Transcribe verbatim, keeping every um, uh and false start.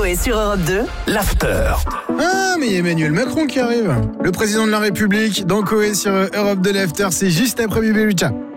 Coé sur Europe deux. L'after. Ah, mais il y a Emmanuel Macron qui arrive. Le président de la République dans Coé sur Europe deux, l'after, c'est juste après Bébé Lucha.